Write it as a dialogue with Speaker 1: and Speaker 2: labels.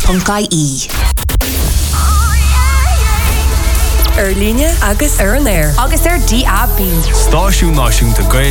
Speaker 1: radio.ie. Ar líne agus ar an air. Agus ar DAB.
Speaker 2: Stáisiún náisiúnta Gael